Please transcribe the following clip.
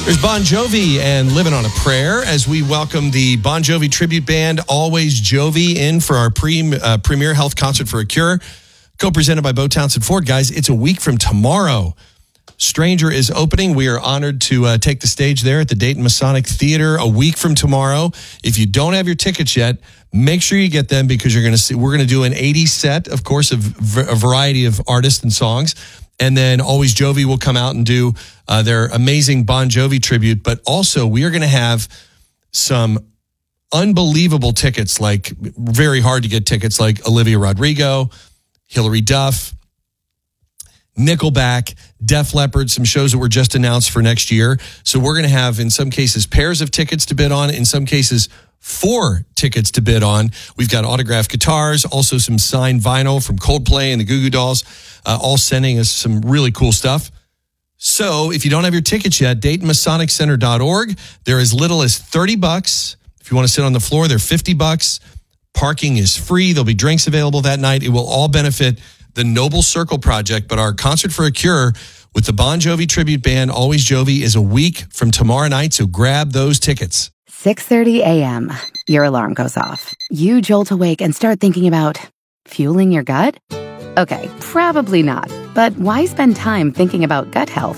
There's Bon Jovi and Living on a Prayer as we welcome the Bon Jovi tribute band Always Jovi in for our premier health concert for a cure, co-presented by Bo Townsend Ford. Guys, it's a week from tomorrow. Stranger is opening. We are honored to take the stage there at the Dayton Masonic Theater a week from tomorrow. If you don't have your tickets yet, make sure you get them because we're going to do an 80s set, of course, of a variety of artists and songs. And then Always Jovi will come out and do their amazing Bon Jovi tribute. But also, we are going to have some unbelievable tickets, like very hard to get tickets, like Olivia Rodrigo, Hilary Duff, Nickelback, Def Leppard, some shows that were just announced for next year. So we're going to have, in some cases, pairs of tickets to bid on. In some cases, 4 tickets to bid on. We've got autographed guitars, also some signed vinyl from Coldplay and the Goo Goo Dolls, all sending us some really cool stuff. So if you don't have your tickets yet, DaytonMasonicCenter.org. They're as little as $30. If you want to sit on the floor, they're $50. Parking is free. There'll be drinks available that night. It will all benefit the Noble Circle Project. But our Concert for a Cure with the Bon Jovi tribute band, Always Jovi, is a week from tomorrow night. So grab those tickets. 6:30 a.m. Your alarm goes off. You jolt awake and start thinking about fueling your gut? Okay, probably not. But why spend time thinking about gut health